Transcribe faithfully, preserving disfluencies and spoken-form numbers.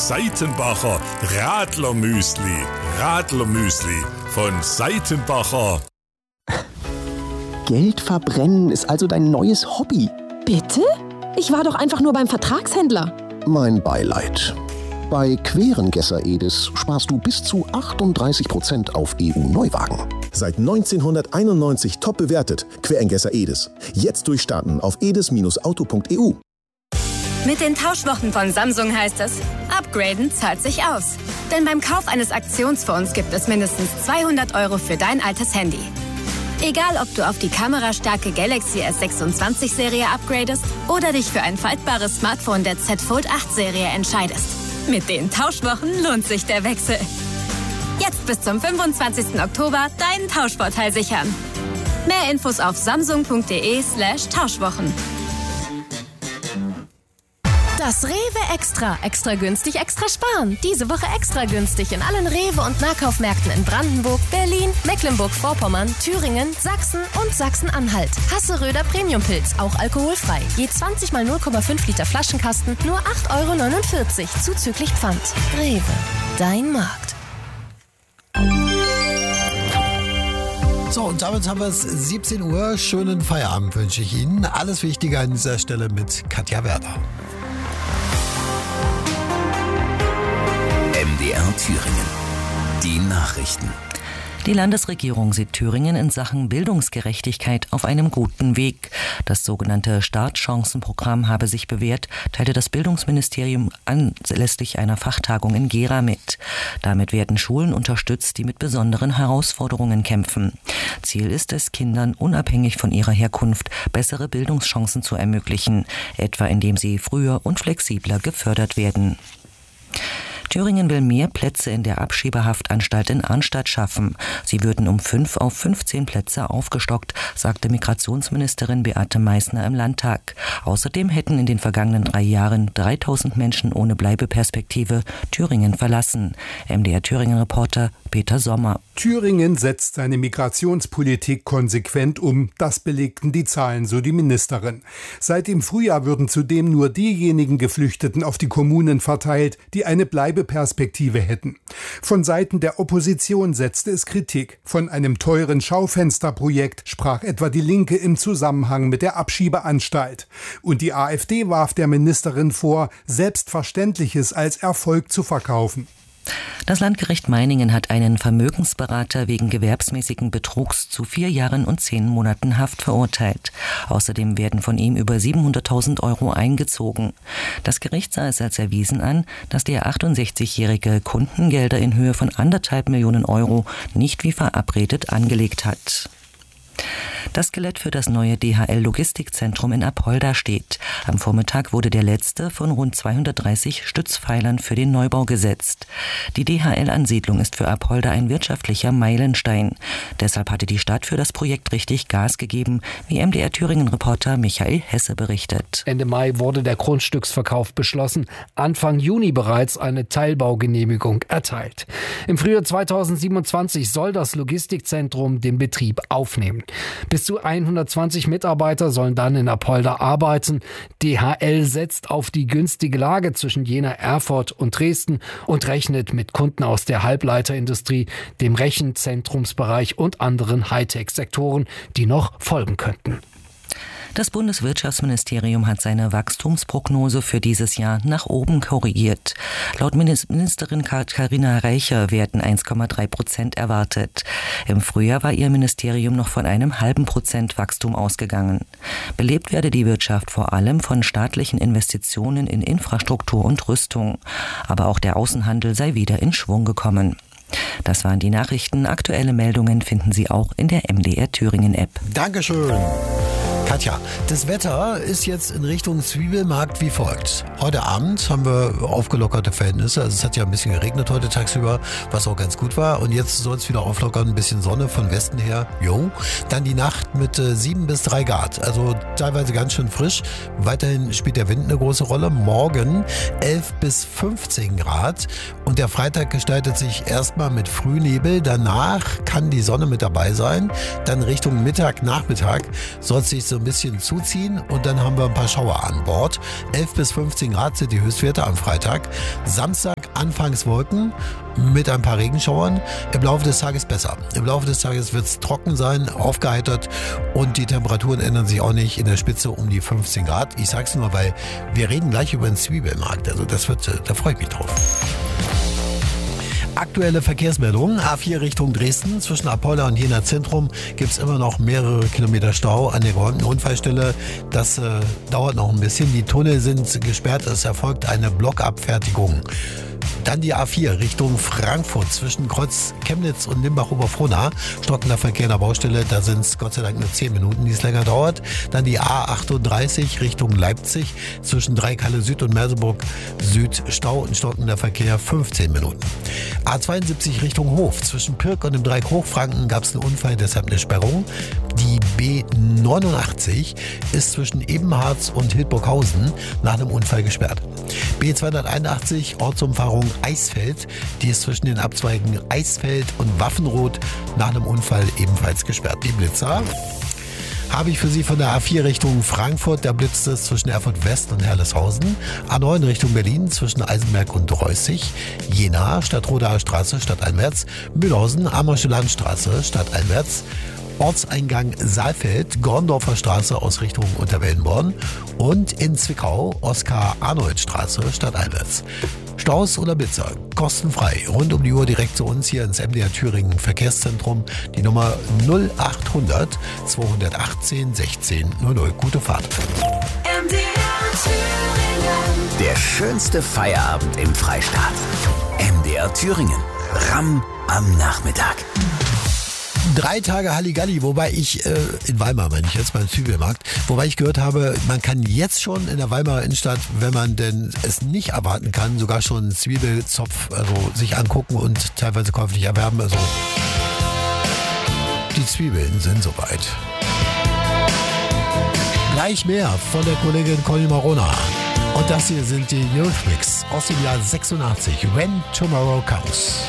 Seitenbacher Radlermüsli. Radlermüsli von Seitenbacher. Geld verbrennen ist also dein neues Hobby. Bitte? Ich war doch einfach nur beim Vertragshändler. Mein Beileid. Bei Querengesser Edis sparst du bis zu achtunddreißig Prozent auf E U-Neuwagen. Seit neunzehnhunderteinundneunzig top bewertet. Querengesser Edis. Jetzt durchstarten auf edis Auto punkt e u. Mit den Tauschwochen von Samsung heißt es, upgraden zahlt sich aus. Denn beim Kauf eines Aktionsfonds gibt es mindestens zweihundert Euro für dein altes Handy. Egal, ob du auf die kamerastarke Galaxy S sechsundzwanzig Serie upgradest oder dich für ein faltbares Smartphone der Z Fold acht Serie entscheidest. Mit den Tauschwochen lohnt sich der Wechsel. Jetzt bis zum fünfundzwanzigsten Oktober deinen Tauschvorteil sichern. Mehr Infos auf samsung punkt de slash Tauschwochen. Das Rewe Extra. Extra günstig, extra sparen. Diese Woche extra günstig in allen Rewe- und Nahkaufmärkten in Brandenburg, Berlin, Mecklenburg-Vorpommern, Thüringen, Sachsen und Sachsen-Anhalt. Hasseröder Premiumpilz, auch alkoholfrei. Je zwanzig mal null Komma fünf Liter Flaschenkasten, nur acht Euro neunundvierzig, zuzüglich Pfand. Rewe, dein Markt. So, und damit haben wir es siebzehn Uhr. Schönen Feierabend wünsche ich Ihnen. Alles Wichtige an dieser Stelle mit Katja Werder. M D R Thüringen. Die Nachrichten. Die Landesregierung sieht Thüringen in Sachen Bildungsgerechtigkeit auf einem guten Weg. Das sogenannte Startchancenprogramm habe sich bewährt, teilte das Bildungsministerium anlässlich einer Fachtagung in Gera mit. Damit werden Schulen unterstützt, die mit besonderen Herausforderungen kämpfen. Ziel ist es, Kindern unabhängig von ihrer Herkunft bessere Bildungschancen zu ermöglichen, etwa indem sie früher und flexibler gefördert werden. Thüringen will mehr Plätze in der Abschiebehaftanstalt in Arnstadt schaffen. Sie würden um fünf auf fünfzehn Plätze aufgestockt, sagte Migrationsministerin Beate Meißner im Landtag. Außerdem hätten in den vergangenen drei Jahren dreitausend Menschen ohne Bleibeperspektive Thüringen verlassen. M D R Thüringen-Reporter Peter Sommer. Thüringen setzt seine Migrationspolitik konsequent um. Das belegten die Zahlen, so die Ministerin. Seit dem Frühjahr würden zudem nur diejenigen Geflüchteten auf die Kommunen verteilt, die eine Bleibeperspektive hätten. Von Seiten der Opposition setzte es Kritik. Von einem teuren Schaufensterprojekt sprach etwa die Linke im Zusammenhang mit der Abschiebeanstalt. Und die AfD warf der Ministerin vor, Selbstverständliches als Erfolg zu verkaufen. Das Landgericht Meiningen hat einen Vermögensberater wegen gewerbsmäßigen Betrugs zu vier Jahren und zehn Monaten Haft verurteilt. Außerdem werden von ihm über siebenhunderttausend Euro eingezogen. Das Gericht sah es als erwiesen an, dass der achtundsechzigjährige Kundengelder in Höhe von anderthalb Millionen Euro nicht wie verabredet angelegt hat. Das Skelett für das neue D H L-Logistikzentrum in Apolda steht. Am Vormittag wurde der letzte von rund zweihundertdreißig Stützpfeilern für den Neubau gesetzt. Die D H L-Ansiedlung ist für Apolda ein wirtschaftlicher Meilenstein. Deshalb hatte die Stadt für das Projekt richtig Gas gegeben, wie M D R Thüringen-Reporter Michael Hesse berichtet. Ende Mai wurde der Grundstücksverkauf beschlossen, Anfang Juni bereits eine Teilbaugenehmigung erteilt. Im Frühjahr zweitausendsiebenundzwanzig soll das Logistikzentrum den Betrieb aufnehmen. Bis zu hundertzwanzig Mitarbeiter sollen dann in Apolda arbeiten. D H L setzt auf die günstige Lage zwischen Jena, Erfurt und Dresden und rechnet mit Kunden aus der Halbleiterindustrie, dem Rechenzentrumsbereich und anderen Hightech-Sektoren, die noch folgen könnten. Das Bundeswirtschaftsministerium hat seine Wachstumsprognose für dieses Jahr nach oben korrigiert. Laut Ministerin Carina Reicher werden eins Komma drei Prozent erwartet. Im Frühjahr war ihr Ministerium noch von einem halben Prozent Wachstum ausgegangen. Belebt werde die Wirtschaft vor allem von staatlichen Investitionen in Infrastruktur und Rüstung. Aber auch der Außenhandel sei wieder in Schwung gekommen. Das waren die Nachrichten. Aktuelle Meldungen finden Sie auch in der M D R Thüringen App. Dankeschön. Katja, das Wetter ist jetzt in Richtung Zwiebelmarkt wie folgt. Heute Abend haben wir aufgelockerte Verhältnisse. Also es hat ja ein bisschen geregnet heute tagsüber, was auch ganz gut war. Und jetzt soll es wieder auflockern, ein bisschen Sonne von Westen her. Jo. Dann die Nacht mit äh, sieben bis drei Grad. Also teilweise ganz schön frisch. Weiterhin spielt der Wind eine große Rolle. Morgen elf bis fünfzehn Grad. Und der Freitag gestaltet sich erstmal mit Frühnebel. Danach kann die Sonne mit dabei sein. Dann Richtung Mittag, Nachmittag soll es sich so so ein bisschen zuziehen und dann haben wir ein paar Schauer an Bord. elf bis fünfzehn Grad sind die Höchstwerte am Freitag. Samstag anfangs Wolken mit ein paar Regenschauern. Im Laufe des Tages besser. Im Laufe des Tages wird es trocken sein, aufgeheitert und die Temperaturen ändern sich auch nicht in der Spitze um die fünfzehn Grad. Ich sag's nur, weil wir reden gleich über den Zwiebelmarkt. Also das wird, da freue ich mich drauf. Aktuelle Verkehrsmeldungen. A vier Richtung Dresden. Zwischen Apolda und Jena Zentrum gibt es immer noch mehrere Kilometer Stau an der geräumten Unfallstelle. Das äh, dauert noch ein bisschen. Die Tunnel sind gesperrt. Es erfolgt eine Blockabfertigung. Dann die A vier Richtung Frankfurt zwischen Kreuz Chemnitz und Limbach-Oberfrohna. Stockender Verkehr in der Baustelle, da sind es Gott sei Dank nur zehn Minuten, die es länger dauert. Dann die A achtunddreißig Richtung Leipzig zwischen Dreikalle Süd und Merseburg Süd. Stau und stockender Verkehr fünfzehn Minuten. A zweiundsiebzig Richtung Hof zwischen Pirk und dem Dreieck Hochfranken gab es einen Unfall, deshalb eine Sperrung. Die B neunundachtzig ist zwischen Ebenharz und Hildburghausen nach einem Unfall gesperrt. B zweihunderteinundachtzig Ortsumfahrung Eisfeld, die ist zwischen den Abzweigen Eisfeld und Waffenrot nach einem Unfall ebenfalls gesperrt. Die Blitzer habe ich für Sie von der A vier Richtung Frankfurt. Da blitzt es zwischen Erfurt West und Herleshausen. A neun Richtung Berlin zwischen Eisenberg und Reußig. Jena, Stadtrodaer Straße, stadteinwärts. Mühlhausen, Ammersche Landstraße, stadteinwärts. Ortseingang Saalfeld, Gorndorfer Straße aus Richtung Unterwellenborn. Und in Zwickau, Oskar-Arnold-Straße, stadteinwärts. Staus oder Blitzer, kostenfrei, rund um die Uhr direkt zu uns hier ins M D R Thüringen Verkehrszentrum. Die Nummer null achthundert zweihundertachtzehn sechzehn null null. Gute Fahrt. M D R Thüringen. Der schönste Feierabend im Freistaat. M D R Thüringen. Ramm am Nachmittag. Drei Tage Halligalli, wobei ich, äh, in Weimar meine ich jetzt, beim Zwiebelmarkt, wobei ich gehört habe, man kann jetzt schon in der Weimarer Innenstadt, wenn man denn es nicht erwarten kann, sogar schon einen Zwiebelzopf also sich angucken und teilweise käuflich erwerben. Also die Zwiebeln sind soweit. Gleich mehr von der Kollegin Conny Marona. Und das hier sind die Eurythmics aus dem Jahr sechsundachtzig, When Tomorrow Comes.